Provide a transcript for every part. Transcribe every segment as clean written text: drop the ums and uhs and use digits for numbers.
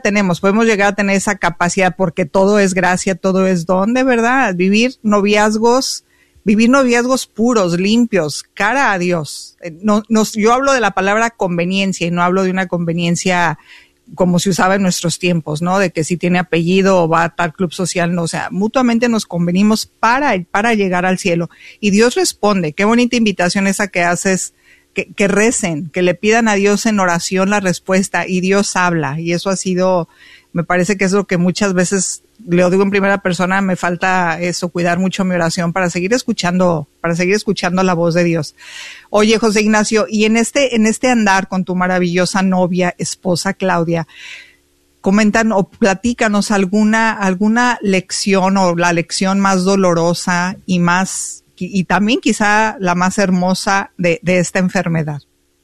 tenemos, podemos llegar a tener esa capacidad porque todo es gracia, todo es don, de verdad, vivir noviazgos puros, limpios, cara a Dios. Yo hablo de la palabra conveniencia y no hablo de una conveniencia como se usaba en nuestros tiempos, ¿no? De que si tiene apellido o va a tal club social, no, o sea, mutuamente nos convenimos para llegar al cielo. Y Dios responde. Qué bonita invitación esa que haces, que recen, que le pidan a Dios en oración la respuesta y Dios habla. Y eso ha sido, me parece que es lo que muchas veces, lo digo en primera persona, me falta eso, cuidar mucho mi oración para seguir escuchando la voz de Dios. Oye, José Ignacio, y en este andar con tu maravillosa novia, esposa Claudia, comentan o platícanos alguna lección o la lección más dolorosa y también quizá la más hermosa de esta enfermedad.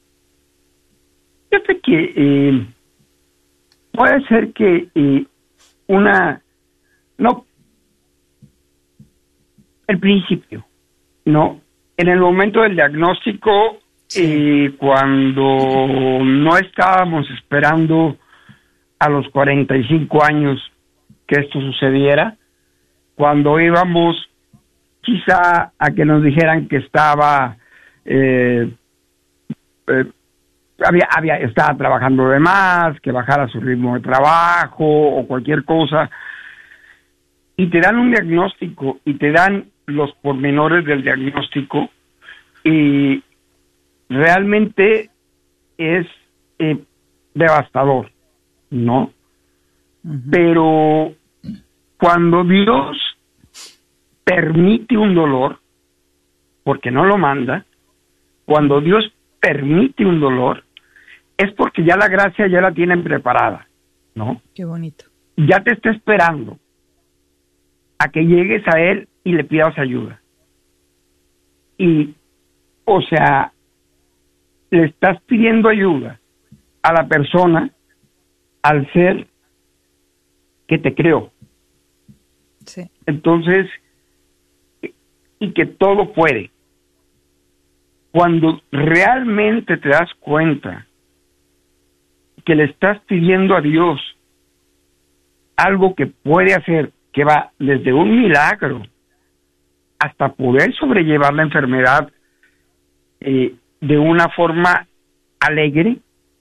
Fíjate que puede ser que el principio, ¿no? En el momento del diagnóstico, sí. Cuando no estábamos esperando a los 45 años que esto sucediera, cuando íbamos quizá a que nos dijeran que estaba estaba trabajando de más, que bajara su ritmo de trabajo o cualquier cosa, y te dan un diagnóstico y te dan los pormenores del diagnóstico, y realmente es devastador, ¿no? Uh-huh. Pero cuando Dios permite un dolor, porque no lo manda, cuando Dios permite un dolor, es porque ya la gracia ya la tienen preparada, ¿no? Qué bonito. Ya te está esperando a que llegues a Él y le pidas ayuda. Y, o sea, le estás pidiendo ayuda a la persona, al ser que te creó. Sí. Entonces, y que todo puede. Cuando realmente te das cuenta que le estás pidiendo a Dios algo que puede hacer, que va desde un milagro hasta poder sobrellevar la enfermedad de una forma alegre,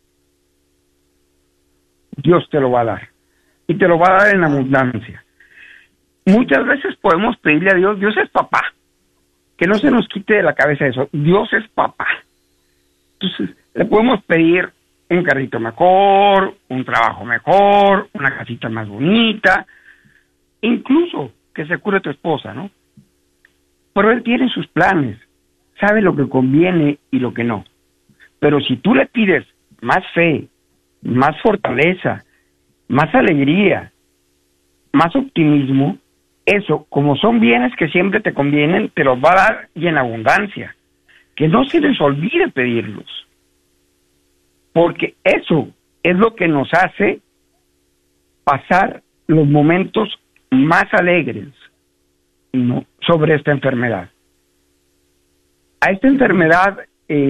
Dios te lo va a dar. Y te lo va a dar en abundancia. Muchas veces podemos pedirle a Dios, Dios es papá. Que no se nos quite de la cabeza eso. Dios es papá. Entonces, le podemos pedir un carrito mejor, un trabajo mejor, una casita más bonita, incluso que se cure tu esposa, ¿no? Pero Él tiene sus planes, sabe lo que conviene y lo que no. Pero si tú le pides más fe, más fortaleza, más alegría, más optimismo, eso, como son bienes que siempre te convienen, te los va a dar y en abundancia. Que no se les olvide pedirlos. Porque eso es lo que nos hace pasar los momentos más alegres, ¿no?, sobre esta enfermedad. A esta enfermedad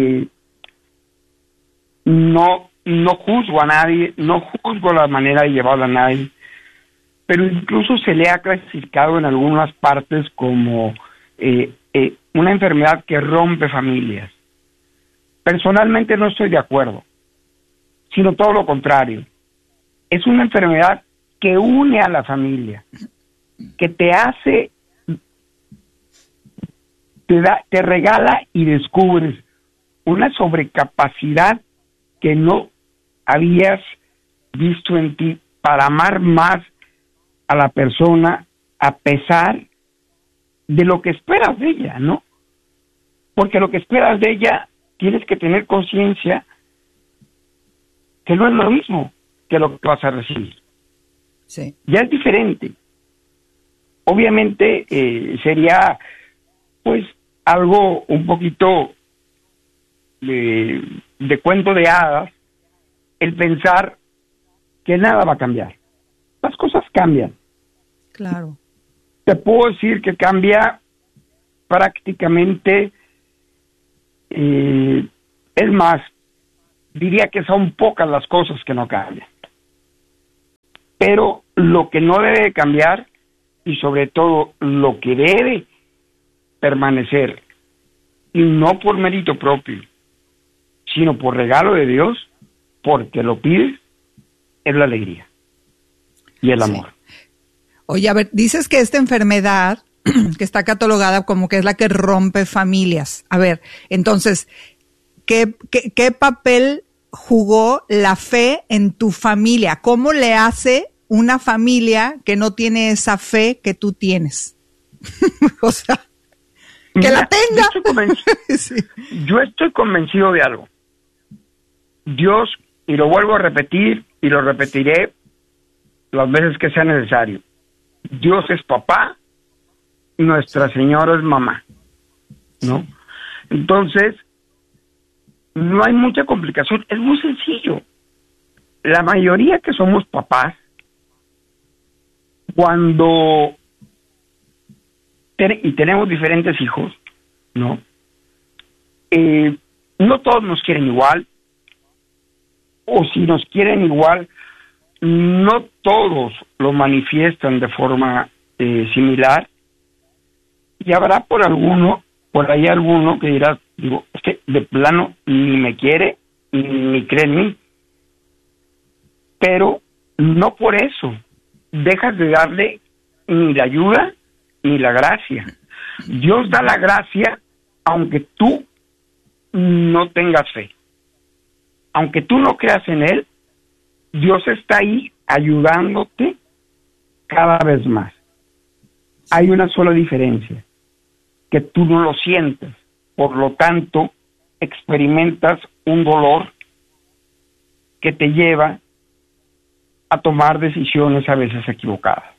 no juzgo a nadie, no juzgo la manera de llevarla a nadie, pero incluso se le ha clasificado en algunas partes como una enfermedad que rompe familias. Personalmente no estoy de acuerdo, sino todo lo contrario. Es una enfermedad que une a la familia, que te hace, te regala y descubres una sobrecapacidad que no habías visto en ti para amar más a la persona a pesar de lo que esperas de ella, ¿no? Porque lo que esperas de ella tienes que tener conciencia que no es lo mismo que lo que vas a recibir. Sí. Ya es diferente. Obviamente sería pues algo un poquito de cuento de hadas el pensar que nada va a cambiar. Las cosas cambian. Claro. Te puedo decir que cambia prácticamente, es más, diría que son pocas las cosas que no cambian. Pero lo que no debe cambiar, y sobre todo lo que debe permanecer, y no por mérito propio, sino por regalo de Dios, porque lo pides, es la alegría y el amor. Oye, a ver, dices que esta enfermedad que está catalogada como que es la que rompe familias. A ver, entonces, ¿qué papel jugó la fe en tu familia? ¿Cómo le hace una familia que no tiene esa fe que tú tienes? O sea, que mira, la tenga. Sí. Yo estoy convencido de algo. Dios, y lo vuelvo a repetir, y lo repetiré las veces que sea necesario, Dios es papá, Nuestra Señora es mamá, ¿no? Entonces, no hay mucha complicación, es muy sencillo. La mayoría que somos papás, cuando y tenemos diferentes hijos, ¿no? No todos nos quieren igual, o si nos quieren igual, no todos lo manifiestan de forma similar, y habrá por ahí alguno que dirá, digo, es que de plano ni me quiere, ni cree en mí, pero no por eso dejas de darle ni la ayuda ni la gracia. Dios da la gracia aunque tú no tengas fe, aunque tú no creas en Él, Dios está ahí ayudándote cada vez más. Hay una sola diferencia, que tú no lo sientes, por lo tanto experimentas un dolor que te lleva a tomar decisiones a veces equivocadas.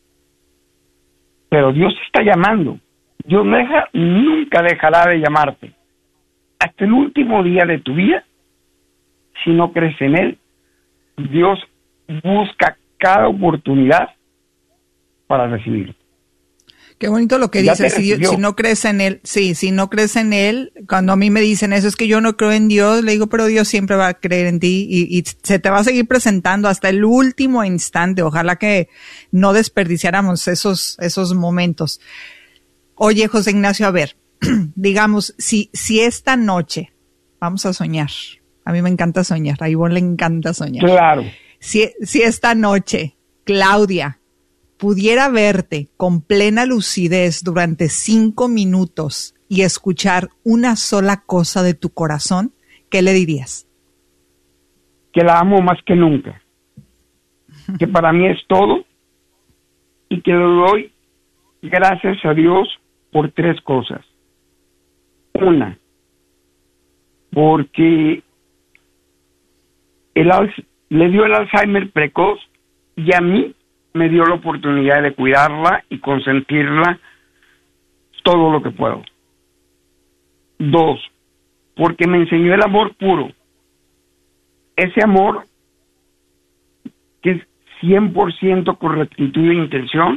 Pero Dios te está llamando. Dios nunca dejará de llamarte. Hasta el último día de tu vida, si no crees en Él, Dios busca cada oportunidad para recibirte. Qué bonito lo que dices, si no crees en Él, si no crees en Él, cuando a mí me dicen eso, es que yo no creo en Dios, le digo, pero Dios siempre va a creer en ti y se te va a seguir presentando hasta el último instante. Ojalá que no desperdiciáramos esos momentos. Oye, José Ignacio, a ver, digamos, si esta noche, vamos a soñar, a mí me encanta soñar, a Ivonne le encanta soñar. Claro. Si esta noche, Claudia pudiera verte con plena lucidez durante 5 minutos y escuchar una sola cosa de tu corazón, ¿qué le dirías? Que la amo más que nunca, que para mí es todo y que le doy gracias a Dios por 3 cosas. Una, porque le dio el Alzheimer precoz y a mí me dio la oportunidad de cuidarla y consentirla todo lo que puedo. 2, porque me enseñó el amor puro. Ese amor que es 100% con rectitud e intención,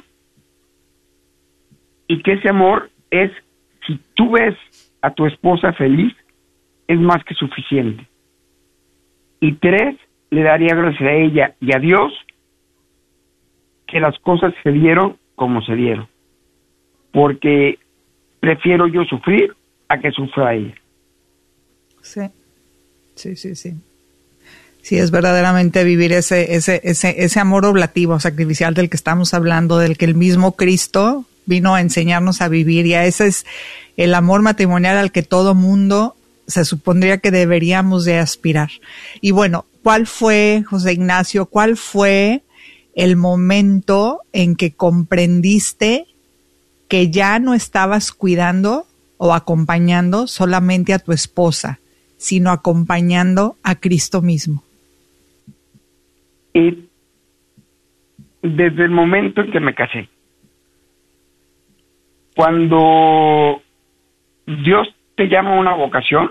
y que ese amor es, si tú ves a tu esposa feliz, es más que suficiente. Y 3, le daría gracias a ella y a Dios que las cosas se dieron como se dieron, porque prefiero yo sufrir a que sufra ella. Sí. Sí, es verdaderamente vivir ese amor oblativo, sacrificial del que estamos hablando, del que el mismo Cristo vino a enseñarnos a vivir, y a ese es el amor matrimonial al que todo mundo se supondría que deberíamos de aspirar. Y bueno, ¿cuál fue, José Ignacio, el momento en que comprendiste que ya no estabas cuidando o acompañando solamente a tu esposa, sino acompañando a Cristo mismo? Y desde el momento en que me casé, cuando Dios te llama a una vocación,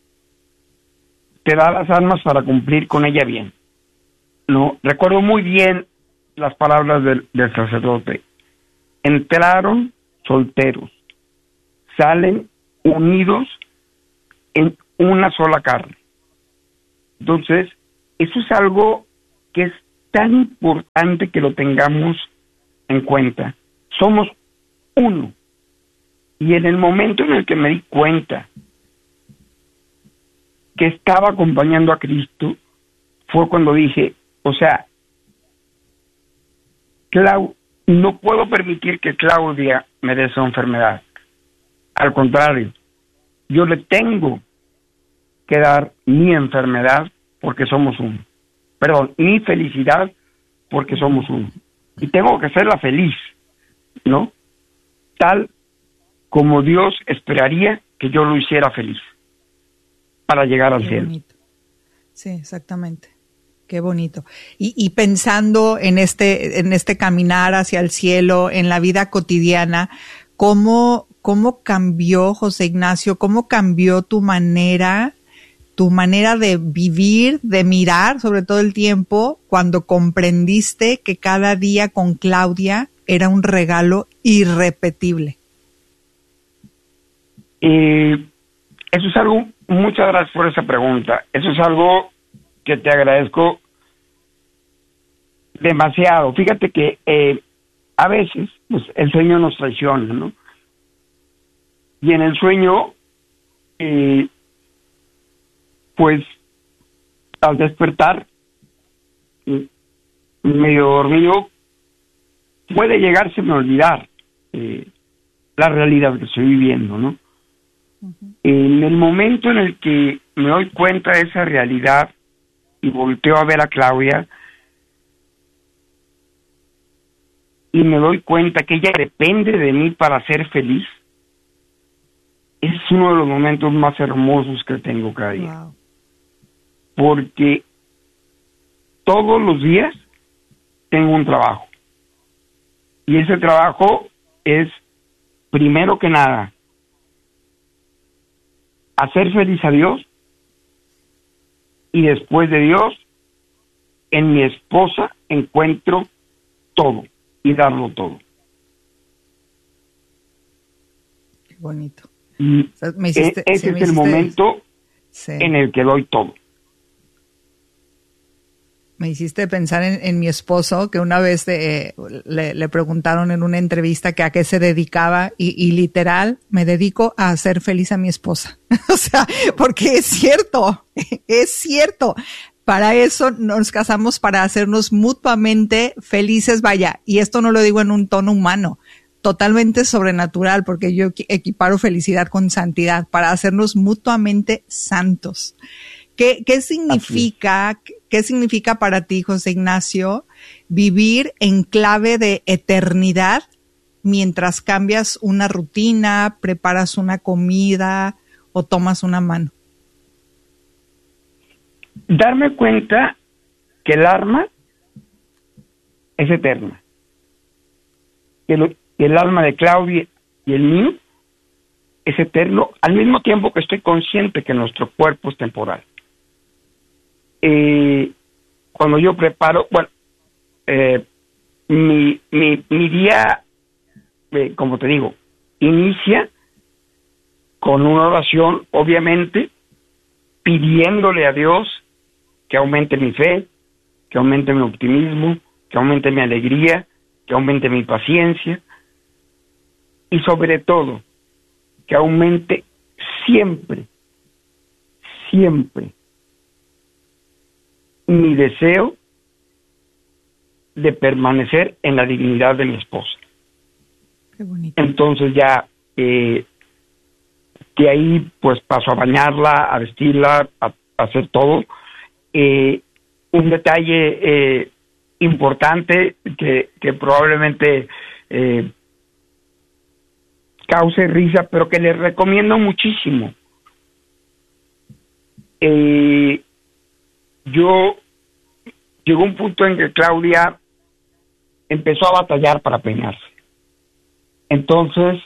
te da las armas para cumplir con ella bien. No, recuerdo muy bien las palabras del sacerdote. Entraron solteros, salen unidos en una sola carne. Entonces, eso es algo que es tan importante que lo tengamos en cuenta. Somos uno. Y en el momento en el que me di cuenta que estaba acompañando a Cristo, fue cuando dije, o sea, no puedo permitir que Claudia me dé su enfermedad. Al contrario, yo le tengo que dar mi enfermedad porque somos uno. Perdón, mi felicidad porque somos uno. Y tengo que hacerla feliz, ¿no? Tal como Dios esperaría que yo lo hiciera feliz para llegar al cielo. Bonito. Sí, exactamente. Qué bonito. Y pensando en este caminar hacia el cielo, en la vida cotidiana, ¿cómo cambió, José Ignacio, cómo cambió tu manera de vivir, de mirar sobre todo el tiempo, cuando comprendiste que cada día con Claudia era un regalo irrepetible? Eso es algo, muchas gracias por esa pregunta. Eso es algo que te agradezco demasiado. Fíjate que a veces pues, el sueño nos traiciona, ¿no? Y en el sueño, pues al despertar, medio dormido, puede llegárseme a olvidar la realidad que estoy viviendo, ¿no? Uh-huh. En el momento en el que me doy cuenta de esa realidad y volteo a ver a Claudia y me doy cuenta que ella depende de mí para ser feliz, es uno de los momentos más hermosos que tengo cada día. Wow. Porque todos los días tengo un trabajo. Y ese trabajo es, primero que nada, hacer feliz a Dios, y después de Dios, en mi esposa encuentro todo y darlo todo. Qué bonito. Y ese es el momento en el que doy todo. Me hiciste pensar en mi esposo, que una vez le preguntaron en una entrevista que a qué se dedicaba y literal, me dedico a hacer feliz a mi esposa. O sea, porque es cierto. Para eso nos casamos, para hacernos mutuamente felices, vaya, y esto no lo digo en un tono humano, totalmente sobrenatural, porque yo equiparo felicidad con santidad, para hacernos mutuamente santos. ¿Qué significa para ti, José Ignacio, vivir en clave de eternidad mientras cambias una rutina, preparas una comida o tomas una mano? Darme cuenta que el alma es eterna. Que el alma de Claudia y el mío es eterno, al mismo tiempo que estoy consciente que nuestro cuerpo es temporal. Cuando yo preparo, mi día, como te digo, inicia con una oración, obviamente, pidiéndole a Dios que aumente mi fe, que aumente mi optimismo, que aumente mi alegría, que aumente mi paciencia y sobre todo, que aumente siempre mi deseo de permanecer en la dignidad de mi esposa. Qué bonito. Entonces ya de ahí pues paso a bañarla, a vestirla, a hacer todo. Un detalle importante que probablemente cause risa, pero que les recomiendo muchísimo. Llegó un punto en que Claudia empezó a batallar para peinarse. Entonces,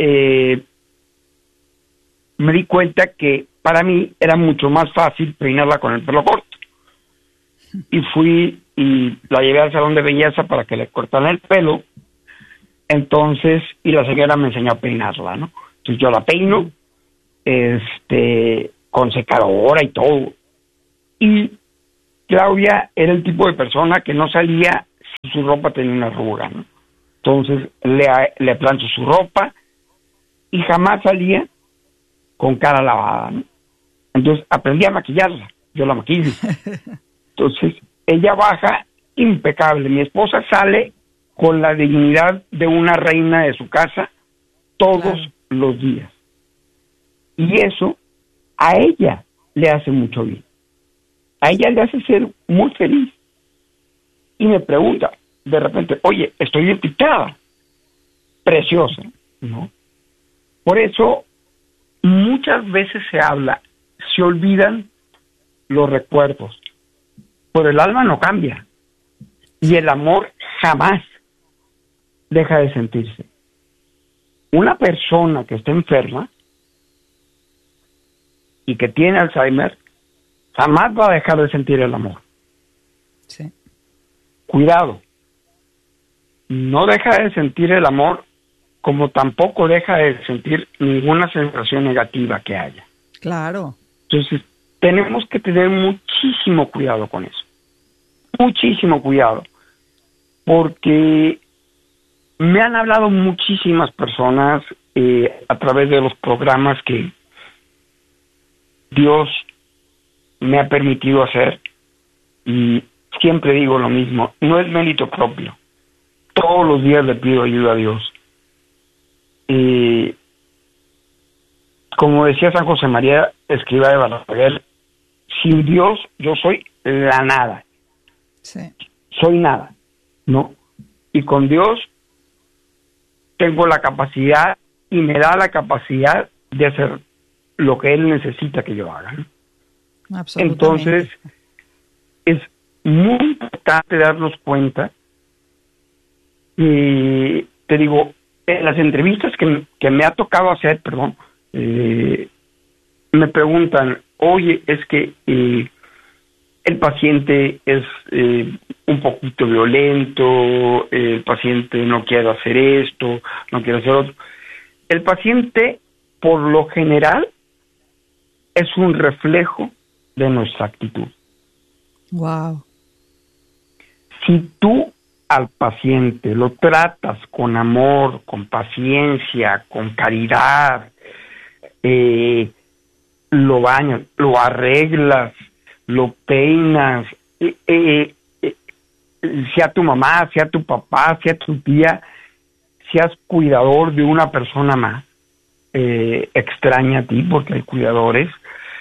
me di cuenta que para mí era mucho más fácil peinarla con el pelo corto. Y fui y la llevé al salón de belleza para que le cortaran el pelo. Entonces, y la señora me enseñó a peinarla, ¿no? Entonces yo la peino, con secadora y todo. Y Claudia era el tipo de persona que no salía si su ropa tenía una arruga, ¿no? Entonces le plancho su ropa y jamás salía con cara lavada, ¿no? Entonces aprendí a maquillarla, yo la maquillo. Entonces ella baja impecable, mi esposa sale con la dignidad de una reina de su casa todos los días. Y eso a ella le hace mucho bien. A ella le hace ser muy feliz. Y me pregunta, de repente, oye, estoy bien picada. Preciosa, ¿no? Por eso, muchas veces se olvidan los recuerdos. Pero el alma no cambia. Y el amor jamás deja de sentirse. Una persona que está enferma y que tiene Alzheimer jamás va a dejar de sentir el amor. Sí. Cuidado. No deja de sentir el amor, como tampoco deja de sentir ninguna sensación negativa que haya. Claro. Entonces, tenemos que tener muchísimo cuidado con eso. Muchísimo cuidado. Porque me han hablado muchísimas personas a través de los programas que Dios me ha permitido hacer, y siempre digo lo mismo, no es mérito propio. Todos los días le pido ayuda a Dios. Como decía San José María Escrivá de Balaguer, sin Dios yo soy la nada. Sí. Soy nada, ¿no? Y con Dios tengo la capacidad y me da la capacidad de hacer lo que Él necesita que yo haga, ¿no? Absolutamente. Entonces, es muy importante darnos cuenta. Y te digo, en las entrevistas que me ha tocado hacer, me preguntan, oye, es que el paciente es un poquito violento, el paciente no quiere hacer esto, no quiere hacer otro. El paciente, por lo general, es un reflejo de nuestra actitud. Wow. Si tú al paciente lo tratas con amor, con paciencia, con caridad, lo bañas, lo arreglas, lo peinas, sea tu mamá, sea tu papá, sea tu tía, seas cuidador de una persona más extraña a ti, porque hay cuidadores,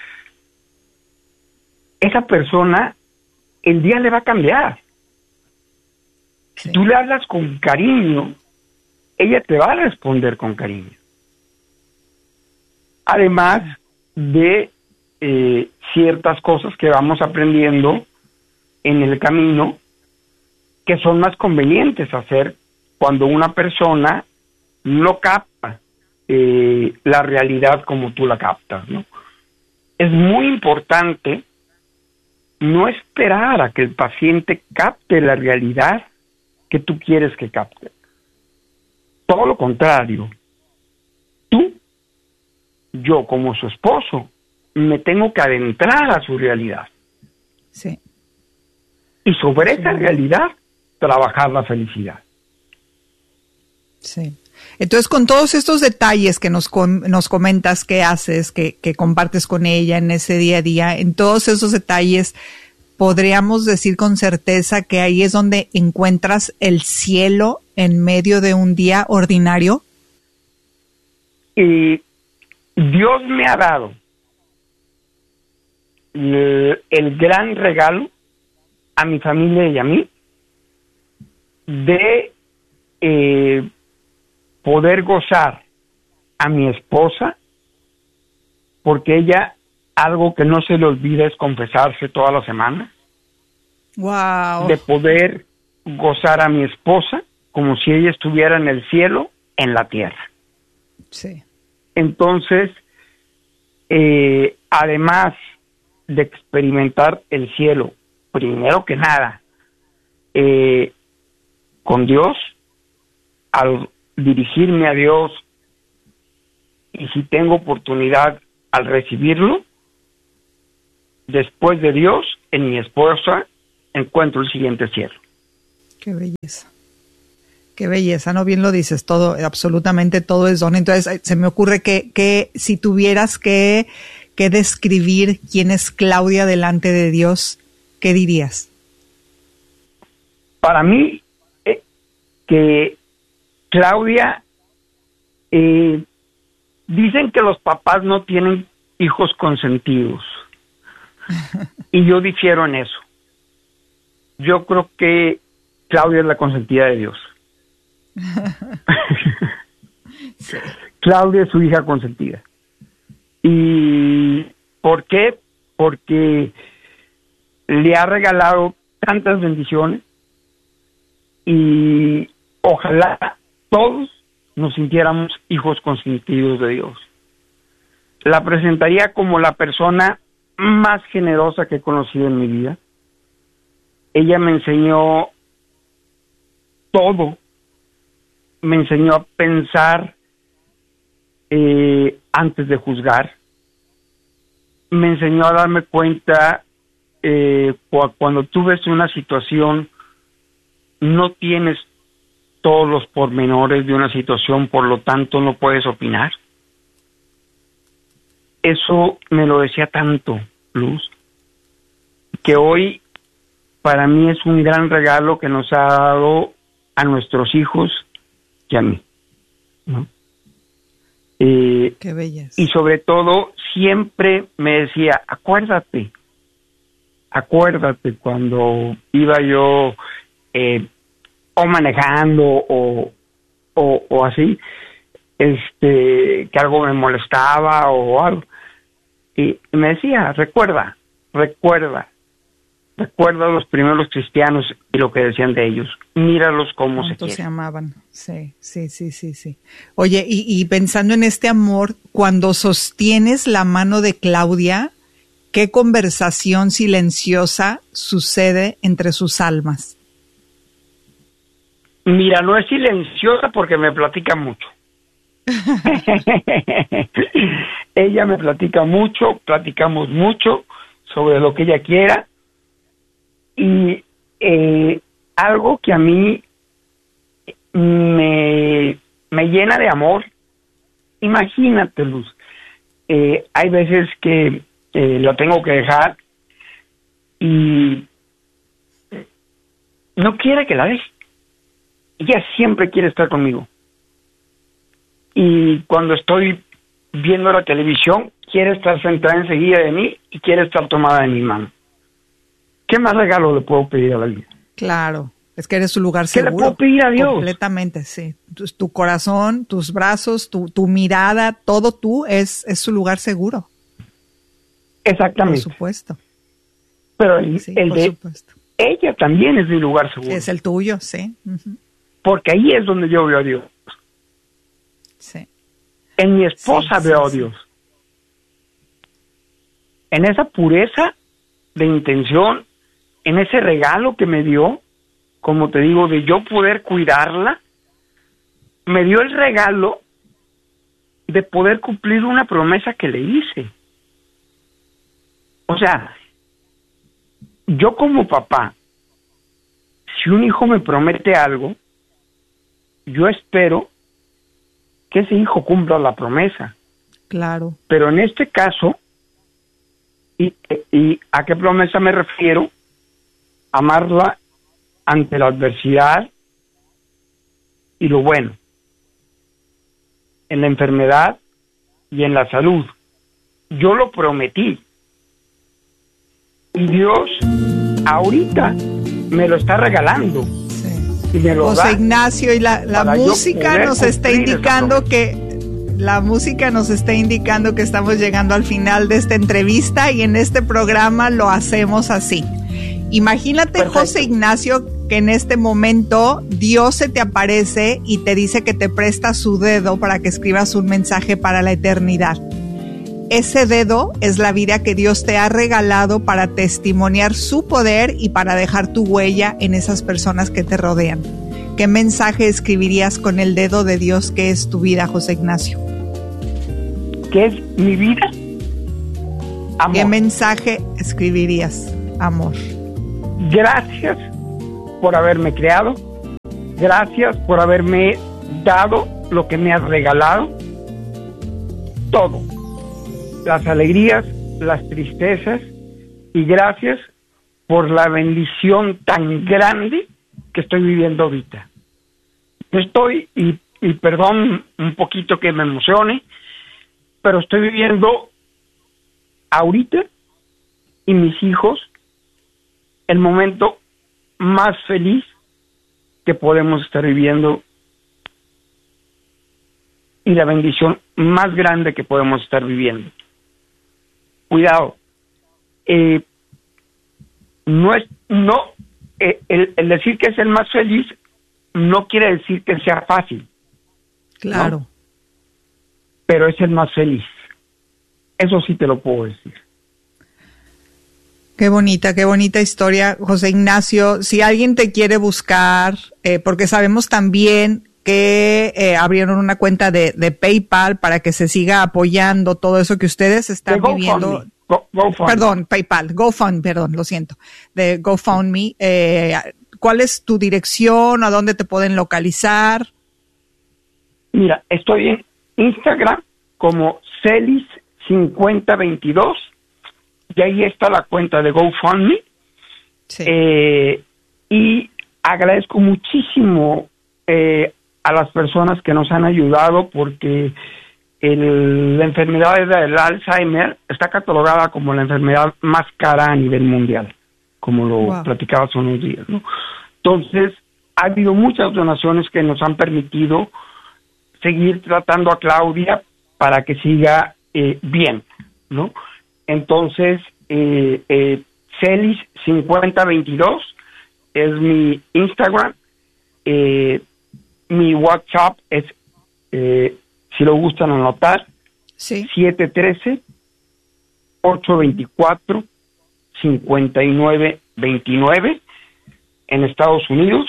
esa persona el día le va a cambiar. Si tú le hablas con cariño, ella te va a responder con cariño. Además de ciertas cosas que vamos aprendiendo en el camino, que son más convenientes hacer cuando una persona no capta la realidad como tú la captas, ¿no? Es muy importante no esperar a que el paciente capte la realidad que tú quieres que capte. Todo lo contrario. Yo como su esposo, me tengo que adentrar a su realidad. Sí. Y sobre esa realidad, trabajar la felicidad. Sí. Entonces, con todos estos detalles que nos comentas que haces, que compartes con ella en ese día a día, en todos esos detalles, podríamos decir con certeza que ahí es donde encuentras el cielo en medio de un día ordinario. Y Dios me ha dado el gran regalo a mi familia y a mí de poder gozar a mi esposa, porque ella, algo que no se le olvida es confesarse toda la semana. Wow. De poder gozar a mi esposa como si ella estuviera en el cielo, en la tierra. Sí. Entonces, además de experimentar el cielo, primero que nada, con Dios, al dirigirme a Dios, y si tengo oportunidad al recibirlo, después de Dios, en mi esposa encuentro el siguiente cielo. Qué belleza. Qué belleza, ¿no? Bien lo dices, todo, absolutamente todo es don. Entonces, se me ocurre que si tuvieras que describir quién es Claudia delante de Dios, ¿qué dirías? Para mí, que Claudia, dicen que los papás no tienen hijos consentidos. Y yo difiero en eso. Yo creo que Claudia es la consentida de Dios. Sí. Claudia es su hija consentida. ¿Y por qué? Porque le ha regalado tantas bendiciones y ojalá todos nos sintiéramos hijos consentidos de Dios. La presentaría como la persona más generosa que he conocido en mi vida. Ella me enseñó todo. Me enseñó a pensar antes de juzgar. Me enseñó a darme cuenta cuando tú ves una situación, no tienes todos los pormenores de una situación, por lo tanto no puedes opinar. Eso me lo decía tanto, Luz, que hoy para mí es un gran regalo que nos ha dado a nuestros hijos y a mí, ¿no? Qué belleza. Y sobre todo siempre me decía, acuérdate cuando iba yo o manejando o así, que algo me molestaba o algo, y me decía, recuerda a los primeros cristianos y lo que decían de ellos. Míralos cómo se quieren. Se amaban. Sí. Oye, y pensando en este amor, cuando sostienes la mano de Claudia, ¿qué conversación silenciosa sucede entre sus almas? Mira, no es silenciosa porque me platica mucho. Ella me platica mucho, platicamos mucho sobre lo que ella quiera. Y algo que a mí me llena de amor, imagínate, Luz, hay veces que lo tengo que dejar y no quiere que la deje. Ella siempre quiere estar conmigo. Y cuando estoy viendo la televisión, quiere estar sentada enseguida de mí y quiere estar tomada de mi mano. ¿Qué más regalo le puedo pedir a la vida? Claro, es que eres su lugar seguro. ¿Qué le puedo pedir a Dios? Completamente, sí. Tu corazón, tus brazos, tu mirada, todo tú es su lugar seguro. Exactamente. Por supuesto. Pero supuesto. Ella también es mi lugar seguro. Es el tuyo, sí. Uh-huh. Porque ahí es donde yo veo a Dios. Sí. En mi esposa veo a Dios. En esa pureza de intención, en ese regalo que me dio, como te digo, de yo poder cuidarla, me dio el regalo de poder cumplir una promesa que le hice. O sea, yo como papá, si un hijo me promete algo, yo espero que ese hijo cumpla la promesa. Claro. Pero en este caso, ¿y a qué promesa me refiero? Amarla ante la adversidad y lo bueno, en la enfermedad y en la salud. Yo lo prometí. Y Dios ahorita me lo está regalando. Sí. Y me lo José da Ignacio, y la música nos está indicando la música nos está indicando que estamos llegando al final de esta entrevista, y en este programa lo hacemos así. Imagínate, perfecto, José Ignacio, que en este momento Dios se te aparece y te dice que te presta su dedo para que escribas un mensaje para la eternidad. Ese dedo es la vida que Dios te ha regalado para testimoniar su poder y para dejar tu huella en esas personas que te rodean. ¿Qué mensaje escribirías con el dedo de Dios que es tu vida, José Ignacio? ¿Qué es mi vida? Amor. ¿Qué mensaje escribirías? amor. Gracias por haberme creado. Gracias por haberme dado lo que me has regalado. Todo. Las alegrías, las tristezas. Y gracias por la bendición tan grande que estoy viviendo ahorita. Estoy, y perdón un poquito que me emocione, pero estoy viviendo ahorita y mis hijos el momento más feliz que podemos estar viviendo y la bendición más grande que podemos estar viviendo. Cuidado, el decir que es el más feliz no quiere decir que sea fácil. Claro. ¿No? Pero es el más feliz. Eso sí te lo puedo decir. Qué bonita historia, José Ignacio. Si alguien te quiere buscar, porque sabemos también que abrieron una cuenta de PayPal para que se siga apoyando todo eso que ustedes están viviendo. Perdón, PayPal, GoFundMe, lo siento, de GoFundMe. ¿Cuál es tu dirección? ¿A dónde te pueden localizar? Mira, estoy en Instagram como Celis5022 y ahí está la cuenta de GoFundMe. Sí. Y agradezco muchísimo a las personas que nos han ayudado porque la enfermedad del Alzheimer está catalogada como la enfermedad más cara a nivel mundial, como lo platicaba hace unos días, ¿no? Entonces, ha habido muchas donaciones que nos han permitido seguir tratando a Claudia para que siga bien, ¿no? Entonces, Celis5022 es mi Instagram, mi WhatsApp es, si lo gustan anotar, sí. 713-824-5929 en Estados Unidos,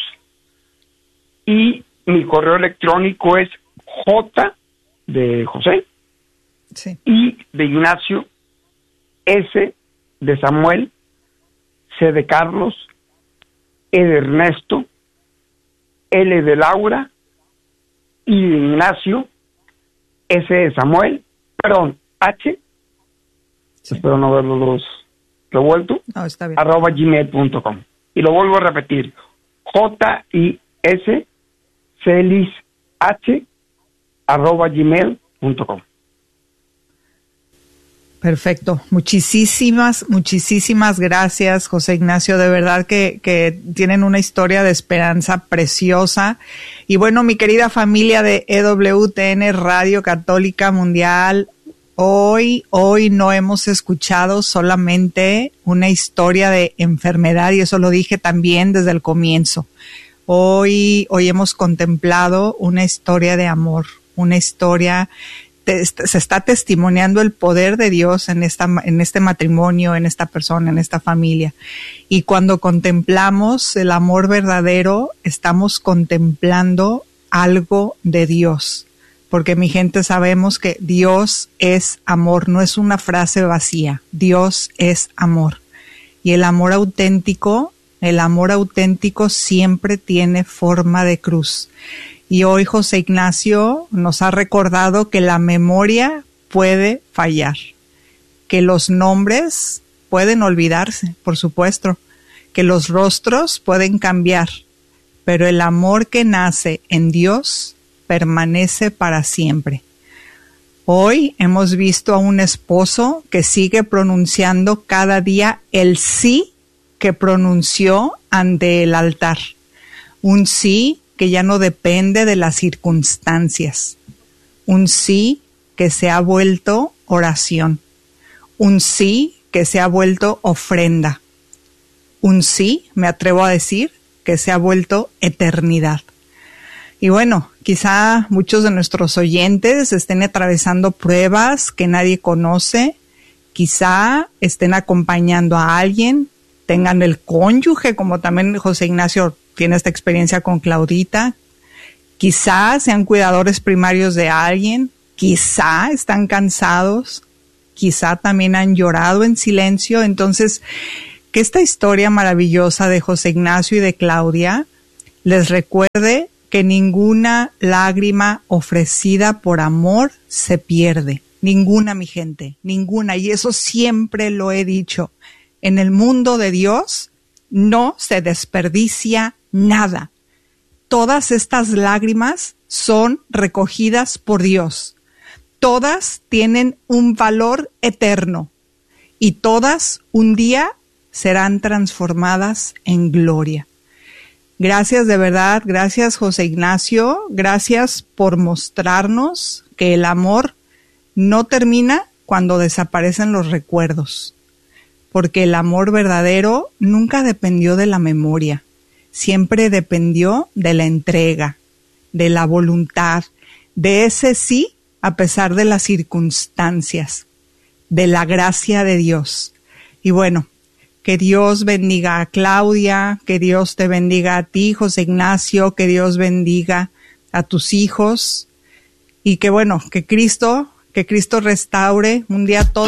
y mi correo electrónico es J de José, sí. I de Ignacio, S de Samuel, C de Carlos, E de Ernesto, L de Laura, I de Ignacio, S de Samuel, H, sí. Espero no verlos revuelto, no, está bien. @gmail.com. Y lo vuelvo a repetir, JIS Celis H @gmail.com. Perfecto. Muchísimas gracias, José Ignacio. De verdad que tienen una historia de esperanza preciosa. Y bueno, mi querida familia de EWTN Radio Católica Mundial, hoy no hemos escuchado solamente una historia de enfermedad, y eso lo dije también desde el comienzo. Hoy hemos contemplado una historia de amor, una historia, se está testimoniando el poder de Dios en este matrimonio, en esta persona, en esta familia. Y cuando contemplamos el amor verdadero, estamos contemplando algo de Dios. Porque mi gente, sabemos que Dios es amor, no es una frase vacía. Dios es amor. Y el amor auténtico siempre tiene forma de cruz. Y hoy José Ignacio nos ha recordado que la memoria puede fallar, que los nombres pueden olvidarse, por supuesto, que los rostros pueden cambiar, pero el amor que nace en Dios permanece para siempre. Hoy hemos visto a un esposo que sigue pronunciando cada día el sí que pronunció ante el altar. Un sí que ya no depende de las circunstancias. Un sí que se ha vuelto oración. Un sí que se ha vuelto ofrenda. Un sí, me atrevo a decir, que se ha vuelto eternidad. Y bueno, quizá muchos de nuestros oyentes estén atravesando pruebas que nadie conoce, quizá estén acompañando a alguien, tengan el cónyuge, como también José Ignacio tiene esta experiencia con Claudita, quizá sean cuidadores primarios de alguien, quizá están cansados, quizá también han llorado en silencio. Entonces, que esta historia maravillosa de José Ignacio y de Claudia les recuerde que ninguna lágrima ofrecida por amor se pierde. Ninguna, mi gente, ninguna. Y eso siempre lo he dicho. En el mundo de Dios no se desperdicia nada. Todas estas lágrimas son recogidas por Dios. Todas tienen un valor eterno y todas un día serán transformadas en gloria. Gracias de verdad, gracias José Ignacio, gracias por mostrarnos que el amor no termina cuando desaparecen los recuerdos, porque el amor verdadero nunca dependió de la memoria, siempre dependió de la entrega, de la voluntad, de ese sí a pesar de las circunstancias, de la gracia de Dios. Y bueno, que Dios bendiga a Claudia, que Dios te bendiga a ti, José Ignacio, que Dios bendiga a tus hijos y que bueno, que Cristo restaure un día todo.